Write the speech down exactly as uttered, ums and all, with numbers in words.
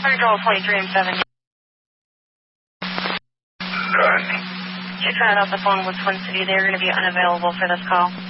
Control twenty-three and seven. Good. She tried out the phone with Twin City. They're going to be unavailable for this call.